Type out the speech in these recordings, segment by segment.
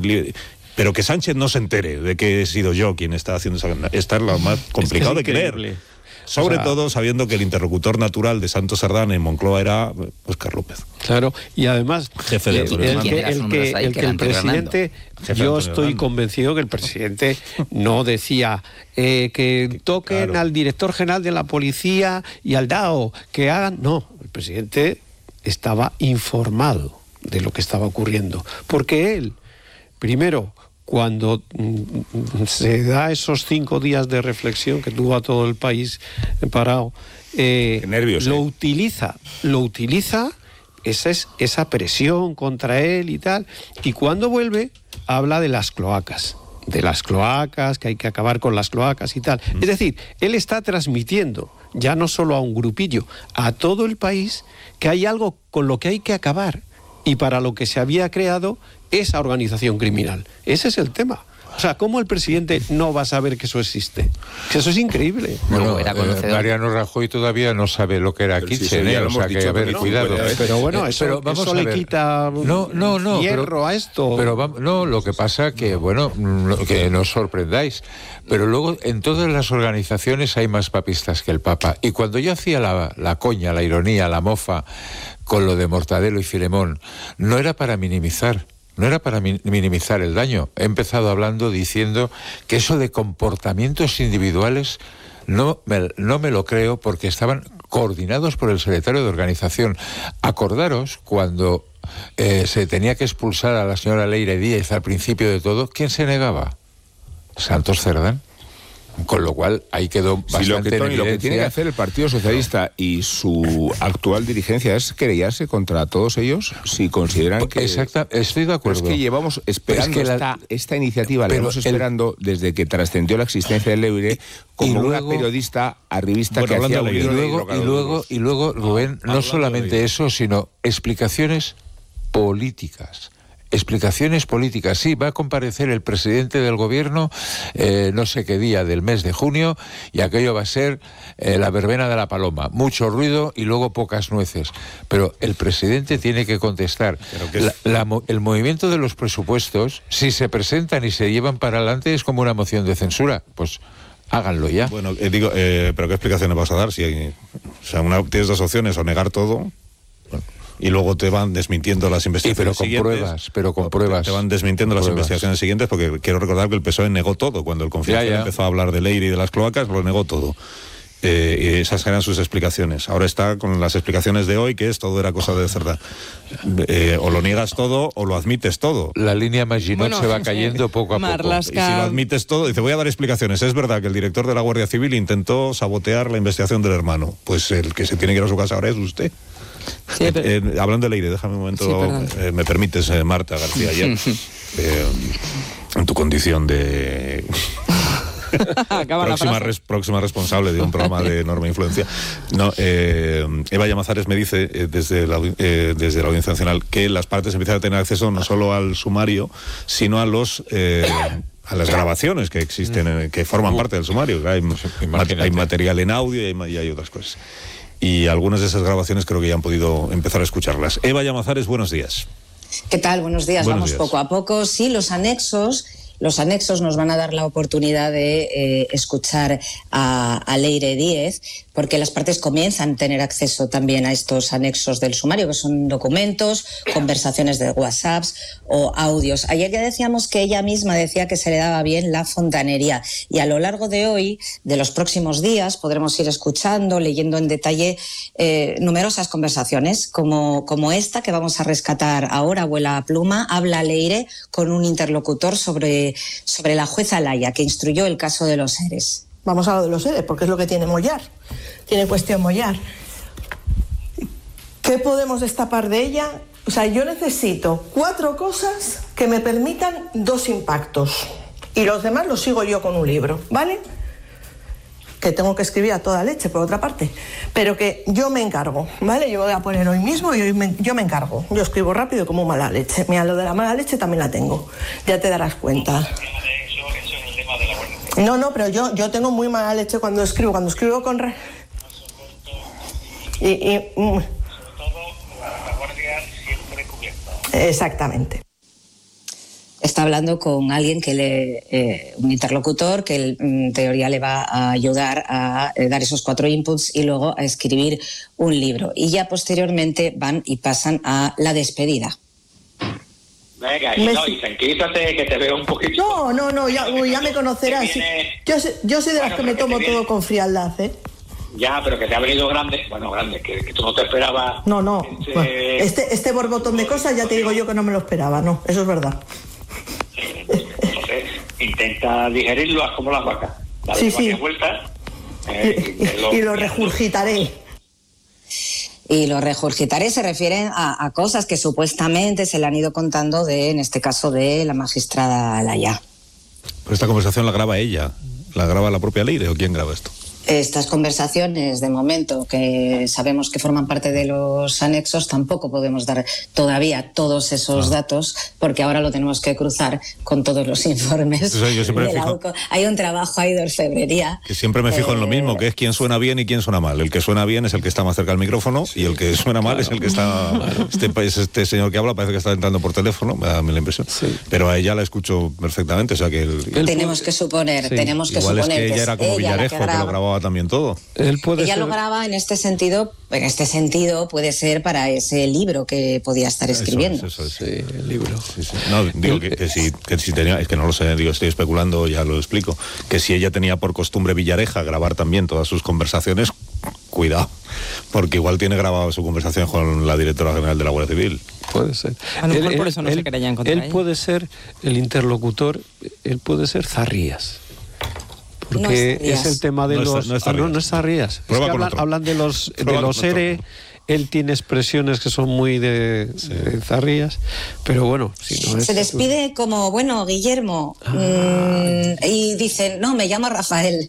pero que Sánchez no se entere de que he sido yo quien está haciendo esta es lo más complicado de creer. Sobre todo sabiendo que el interlocutor natural de Santos Sardán en Moncloa era Óscar López. Claro, y además jefe de el presidente, yo estoy convencido que el presidente no decía que toquen al director general de la policía y al DAO, que hagan... No, el presidente estaba informado de lo que estaba ocurriendo, porque él, primero, cuando se da esos 5 días de reflexión que tuvo a todo el país parado, lo utiliza esa presión contra él y tal, y cuando vuelve habla de las cloacas, que hay que acabar con las cloacas y tal. Es decir, él está transmitiendo, ya no solo a un grupillo, a todo el país, que hay algo con lo que hay que acabar y para lo que se había creado esa organización criminal. Ese es el tema. O sea, ¿cómo el presidente no va a saber que eso existe? Que eso es increíble. Bueno, Mariano Rajoy todavía no sabe lo que era Kitchener, o sea que a ver, cuidado. Pero bueno, eso le quita hierro a esto. Pero lo que pasa que, bueno, que no os sorprendáis, pero luego en todas las organizaciones hay más papistas que el Papa. Y cuando yo hacía la coña, la ironía, la mofa con lo de Mortadelo y Filemón, no era para minimizar. No era para minimizar el daño. He empezado hablando diciendo que eso de comportamientos individuales no me lo creo, porque estaban coordinados por el secretario de organización. Acordaros cuando se tenía que expulsar a la señora Leire Díez al principio de todo, ¿quién se negaba? Santos Cerdán. Con lo cual ahí quedó bastante en evidencia. Lo que tiene que hacer el Partido Socialista y su actual dirigencia es querellarse contra todos ellos si consideran que... Exacto, estoy de acuerdo. Pero es que llevamos esperando esta iniciativa, la hemos esperando desde que trascendió la existencia de Leire como una periodista arribista que hacía un libro. Y luego, Rubén, no solamente eso, sino explicaciones políticas. Explicaciones políticas. Sí, va a comparecer el presidente del gobierno no sé qué día del mes de junio, y aquello va a ser la verbena de la paloma. Mucho ruido y luego pocas nueces. Pero el presidente tiene que contestar. El movimiento de los presupuestos, si se presentan y se llevan para adelante, es como una moción de censura. Pues háganlo ya. Bueno, pero ¿qué explicaciones vas a dar? Tienes dos opciones: o negar todo, y luego te van desmintiendo las investigaciones siguientes. Pero con pruebas. Te van desmintiendo las investigaciones siguientes, porque quiero recordar que el PSOE negó todo. Cuando el Confidencial empezó a hablar de Leire y de las cloacas, lo negó todo. Y esas eran sus explicaciones. Ahora está con las explicaciones de hoy, que todo era cosa de Cerdá. O lo niegas todo o lo admites todo. La línea Maginot se va cayendo poco a poco. Y si lo admites todo, dice, voy a dar explicaciones. Es verdad que el director de la Guardia Civil intentó sabotear la investigación del hermano. Pues el que se tiene que ir a su casa ahora es usted. Sí, hablando de Leire, déjame un momento, me permites, Marta García, ayer, en tu condición de próxima responsable de un programa de enorme influencia. Eva Llamazares me dice desde la Audiencia Nacional que las partes empiezan a tener acceso no solo al sumario, sino a las grabaciones que existen, que forman parte del sumario. Hay material en audio y hay otras cosas. Y algunas de esas grabaciones creo que ya han podido empezar a escucharlas. Eva Llamazares, buenos días. ¿Qué tal? Buenos días. Vamos poco a poco. Sí, los anexos nos van a dar la oportunidad de escuchar a Leire Díez, porque las partes comienzan a tener acceso también a estos anexos del sumario, que son documentos, conversaciones de WhatsApps o audios. Ayer ya decíamos que ella misma decía que se le daba bien la fontanería, y a lo largo de hoy, de los próximos días, podremos ir escuchando, leyendo en detalle numerosas conversaciones, como esta que vamos a rescatar ahora. Vuela a pluma, habla Leire con un interlocutor sobre la jueza Laya, que instruyó el caso de los ERES. Vamos a lo de los ERES, porque es lo que tiene Mollar. Tiene cuestión Mollar. ¿Qué podemos destapar de ella? O sea, yo necesito 4 cosas que me permitan 2 impactos. Y los demás los sigo yo con un libro, ¿vale? Que tengo que escribir a toda leche, por otra parte. Pero que yo me encargo, ¿vale? Yo voy a poner hoy mismo y yo me encargo. Yo escribo rápido como mala leche. Mira, lo de la mala leche también la tengo. Ya te darás cuenta. No, pero yo tengo muy mala leche cuando escribo con... Sobre todo la guardia siempre cubierta. Exactamente. está hablando con alguien que un interlocutor que en teoría le va a ayudar a dar esos 4 inputs y luego a escribir un libro. Y ya posteriormente van y pasan a la despedida. Venga, y tranquilízate, que te veo un poquito. No, ya me conocerás. Yo soy de las que me tomo todo con frialdad, ¿eh? Ya, pero que te ha venido grande, que tú no te esperabas. No. Este borbotón de cosas ya te digo yo que no me lo esperaba, no, eso es verdad. Entonces, intenta digerirlo, haz como las vacas. Dale varias vueltas. Y lo regurgitaré. Y lo regurgitaré se refieren a cosas que supuestamente se le han ido contando en este caso, de la magistrada Laya. Pero esta conversación la graba ella, la graba la propia Leire, ¿o quién graba esto? Estas conversaciones, de momento, que sabemos que forman parte de los anexos, tampoco podemos dar todavía todos esos datos, porque ahora lo tenemos que cruzar con todos los informes. Yo siempre de fijo, hay un trabajo ahí de orfebrería. Que siempre me fijo en lo mismo, que es quién suena bien y quién suena mal. El que suena bien es el que está más cerca del micrófono y el que suena mal es el que está... Este señor que habla parece que está entrando por teléfono, me da la impresión. Sí. Pero a ella la escucho perfectamente, o sea que... Tenemos que suponer, Igual es que ella era como Villarejo, que lo grababa también todo. Ella lo graba en este sentido puede ser para ese libro que podía estar escribiendo. Eso es. Sí, el libro. Sí. No, digo que si tenía, es que no lo sé, estoy especulando, ya lo explico, que si ella tenía por costumbre Villareja grabar también todas sus conversaciones, cuidado, porque igual tiene grabado su conversación con la directora general de la Guardia Civil. Puede ser. A lo mejor por eso no se quería encontrar. Él puede ser el interlocutor, él puede ser Zarrías. Porque no es el tema de no es Zarrías. Es que hablan de los ERE. Él tiene expresiones que son muy de Zarrías, pero bueno, si no se despide como, bueno, Guillermo, y dicen, no, me llamo Rafael.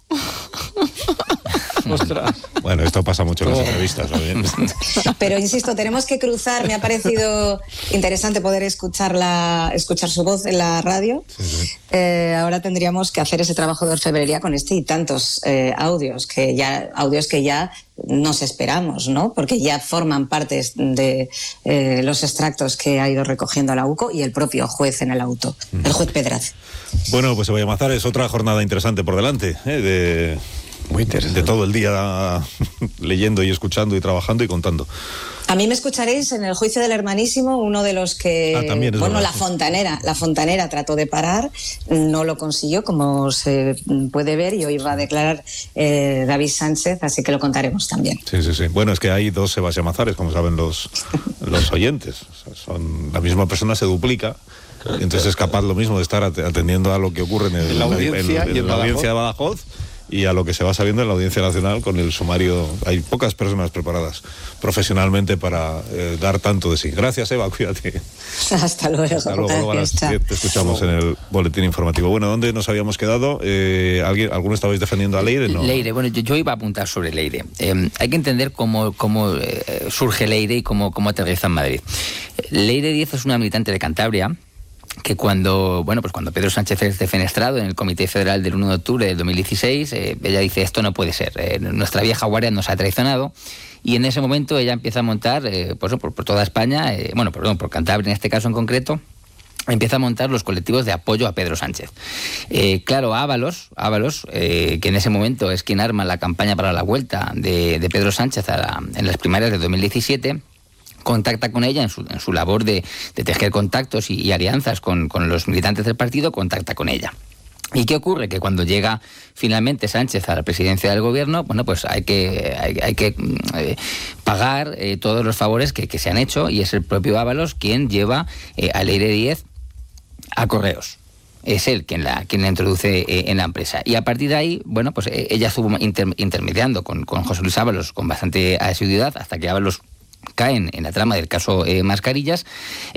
Ostras. Bueno, esto pasa mucho en las entrevistas, ¿no? Pero insisto, tenemos que cruzar. Me ha parecido interesante poder escuchar su voz en la radio. Sí. Ahora tendríamos que hacer ese trabajo de orfebrería con y tantos audios que ya nos esperamos, ¿no? Porque ya forman parte de los extractos que ha ido recogiendo la UCO y el propio juez en el auto, el juez Pedraz. Bueno, pues Ebaya es otra jornada interesante por delante, muy interesante. De todo el día leyendo y escuchando y trabajando y contando. A mí me escucharéis en el juicio del hermanísimo, uno de los que, la Fontanera trató de parar, no lo consiguió, como se puede ver, y hoy va a declarar David Sánchez, así que lo contaremos también. Sí. Bueno, es que hay 2 Sebas Llamazares, como saben los oyentes. O sea, son la misma persona, se duplica. Entonces es capaz lo mismo de estar atendiendo a lo que ocurre en la audiencia de Badajoz y a lo que se va sabiendo en la Audiencia Nacional con el sumario. Hay pocas personas preparadas profesionalmente para dar tanto de sí. Gracias, Eva, cuídate. Hasta luego. Te escuchamos en el boletín informativo. Bueno, ¿dónde nos habíamos quedado? ¿Alguno estabais defendiendo a Leire? No. Leire, bueno, yo iba a apuntar sobre Leire. Hay que entender cómo surge Leire y cómo aterriza en Madrid. Leire Díez es una militante de Cantabria que cuando Pedro Sánchez es defenestrado en el Comité Federal del 1 de octubre del 2016, ella dice, esto no puede ser, nuestra vieja guardia nos ha traicionado, y en ese momento ella empieza a montar, por toda España, por Cantabria en este caso en concreto, empieza a montar los colectivos de apoyo a Pedro Sánchez. Claro, Ábalos, que en ese momento es quien arma la campaña para la vuelta de Pedro Sánchez en las primarias de 2017, contacta con ella en su labor de tejer contactos y alianzas con los militantes del partido, contacta con ella. ¿Y qué ocurre? Que cuando llega finalmente Sánchez a la presidencia del gobierno, pues hay que pagar todos los favores que se han hecho, y es el propio Ábalos quien lleva a Leire Díez a Correos. Es él quien la introduce en la empresa. Y a partir de ahí, pues ella estuvo intermediando con José Luis Ábalos con bastante asiduidad, hasta que Ábalos caen en la trama del caso Mascarillas,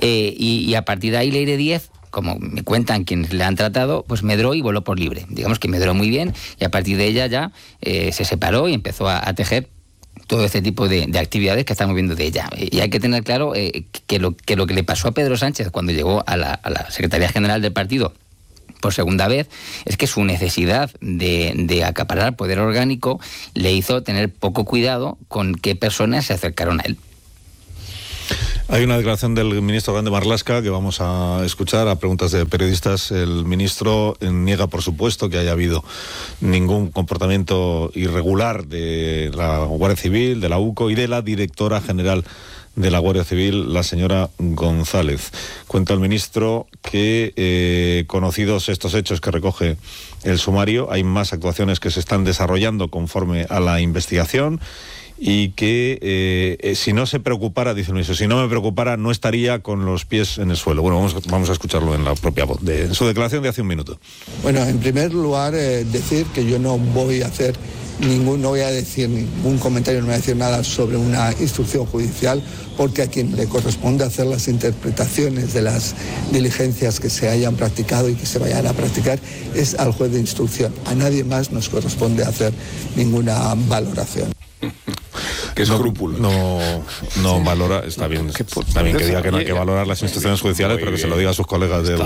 y a partir de ahí Leire Díez, como me cuentan quienes le han tratado, pues medró y voló por libre. Digamos que medró muy bien, y a partir de ella ya se separó y empezó a tejer todo este tipo de actividades que estamos viendo de ella. Y hay que tener claro que lo que le pasó a Pedro Sánchez cuando llegó a la Secretaría General del partido por segunda vez, es que su necesidad de acaparar poder orgánico le hizo tener poco cuidado con qué personas se acercaron a él. Hay una declaración del ministro Grande Marlaska que vamos a escuchar a preguntas de periodistas. El ministro niega, por supuesto, que haya habido ningún comportamiento irregular de la Guardia Civil, de la UCO y de la directora general de la Guardia Civil, la señora González. Cuenta el ministro que, conocidos estos hechos que recoge el sumario, hay más actuaciones que se están desarrollando conforme a la investigación y que si no se preocupara, dice el ministro, si no me preocupara no estaría con los pies en el suelo. Bueno, vamos a escucharlo en la propia voz, en su declaración de hace un minuto. Bueno, en primer lugar, decir que yo no voy a hacer no voy a decir ningún comentario, no voy a decir nada sobre una instrucción judicial, porque a quien le corresponde hacer las interpretaciones de las diligencias que se hayan practicado y que se vayan a practicar es al juez de instrucción. A nadie más nos corresponde hacer ninguna valoración. Qué escrúpulo. No valora, está bien que diga que no hay que valorar las instituciones judiciales, pero que se lo diga a sus colegas del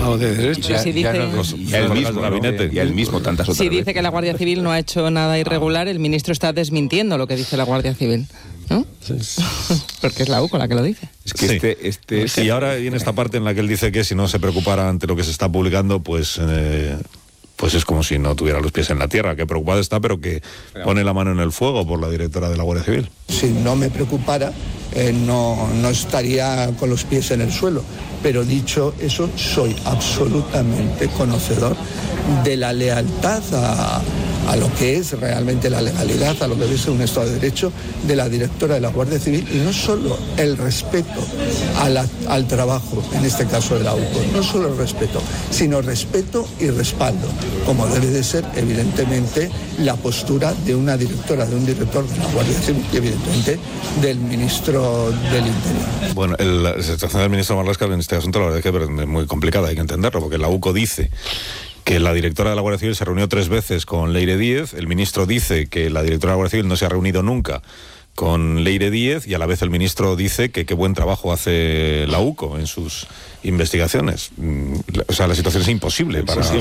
gabinete. Y él mismo tantas otras veces. Si dice que la Guardia Civil no ha hecho nada irregular, el ministro está desmintiendo lo que dice la Guardia Civil, ¿no? Sí. Porque es la UCO la que lo dice. Es que sí. Y ahora viene esta parte en la que él dice que si no se preocupara ante lo que se está publicando, pues es como si no tuviera los pies en la tierra, que preocupado está, pero que pone la mano en el fuego por la directora de la Guardia Civil. Si no me preocupara, no estaría con los pies en el suelo. Pero dicho eso, soy absolutamente conocedor de la lealtad a lo que es realmente la legalidad, a lo que debe ser un Estado de Derecho de la directora de la Guardia Civil, y no solo el respeto al trabajo, en este caso de la UCO, no solo el respeto, sino respeto y respaldo, como debe de ser evidentemente la postura de una directora, de un director de la Guardia Civil y evidentemente del ministro del Interior. Bueno, la situación del ministro Marlaska en este asunto la verdad es que es muy complicada, hay que entenderlo, porque la UCO dice que la directora de la Guardia Civil se reunió 3 veces con Leire Díez, el ministro dice que la directora de la Guardia Civil no se ha reunido nunca con Leire Díez, y a la vez el ministro dice que qué buen trabajo hace la UCO en sus investigaciones. O sea, la situación es imposible.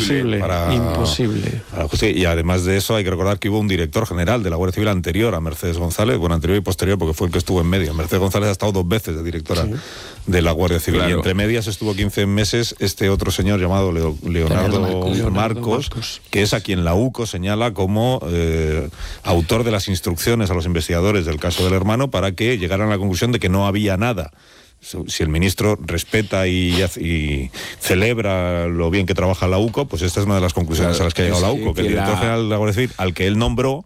Imposible. Y además de eso hay que recordar que hubo un director general de la Guardia Civil anterior a Mercedes González, bueno, anterior y posterior porque fue el que estuvo en medio. Mercedes González ha estado 2 veces de directora de la Guardia Civil, claro. Y entre medias estuvo 15 meses este otro señor llamado Leonardo Marcos, que es a quien la UCO señala como autor de las instrucciones a los investigadores del caso del hermano para que llegaran a la conclusión de que no había nada. Si el ministro respeta y celebra lo bien que trabaja la UCO, pues esta es una de las conclusiones a las que ha llegado la UCO, que el director general de la Guardia Civil, al que él nombró,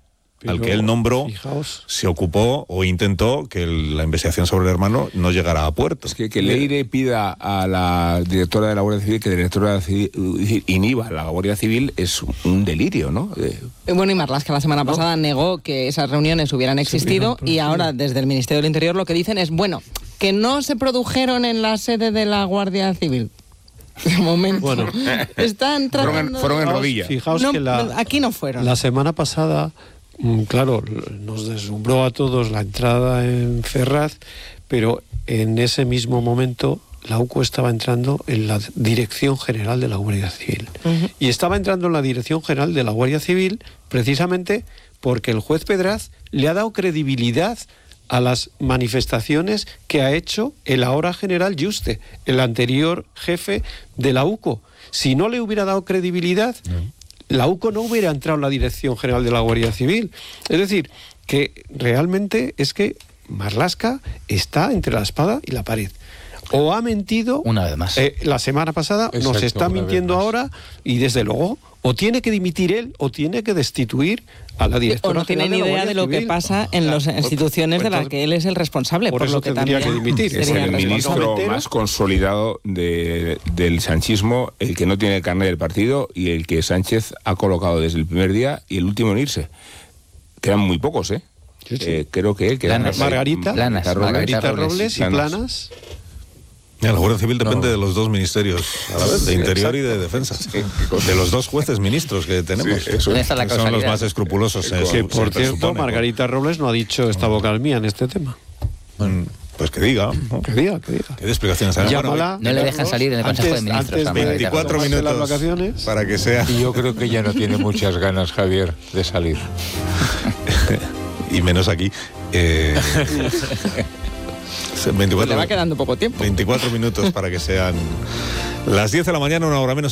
fijaos, se ocupó o intentó que la investigación sobre el hermano no llegara a puerto. Es que Leire pida a la directora de la Guardia Civil que la directora de la Civil inhiba a la Guardia Civil es un delirio, ¿no? Bueno, y Marlaska la semana pasada negó que esas reuniones hubieran existido, y ahora desde el Ministerio del Interior lo que dicen es, bueno, que no se produjeron en la sede de la Guardia Civil. De momento. Bueno, están tratando... Fueron en rodillas. Fijaos que aquí no fueron. La semana pasada, claro, nos deslumbró a todos la entrada en Ferraz, pero en ese mismo momento la UCO estaba entrando en la Dirección General de la Guardia Civil. Y estaba entrando en la Dirección General de la Guardia Civil precisamente porque el juez Pedraz le ha dado credibilidad a las manifestaciones que ha hecho el ahora general Yuste, el anterior jefe de la UCO. Si no le hubiera dado credibilidad, la UCO no hubiera entrado en la Dirección General de la Guardia Civil. Es decir, que realmente es que Marlaska está entre la espada y la pared. O ha mentido una vez más la semana pasada, nos está mintiendo ahora, y desde luego o tiene que dimitir él o tiene que destituir a la directora. O no tiene ni idea de lo que pasa en las instituciones de las que él es el responsable, por lo que tendría que dimitir. Es el ministro más consolidado del sanchismo, el que no tiene el carnet del partido y el que Sánchez ha colocado desde el primer día y el último en irse. Quedan muy pocos, ¿eh? Sí. Creo que él queda Margarita Robles y Planas. La Guardia Civil depende de los 2 ministerios a la vez, de Interior y de Defensa. De los 2 jueces ministros que tenemos. Son los más escrupulosos. Por cierto, Margarita Robles no ha dicho esta vocal mía en este tema. Pues que diga. Que diga. ¿Qué explicaciones hay? No le dejan salir en el Consejo de Ministros. Antes 24 minutos las vacaciones para que sea. Y yo creo que ya no tiene muchas ganas, Javier, de salir. Y menos aquí. 24, le va quedando poco tiempo. 24 minutos para que sean las 10 de la mañana, una hora menos.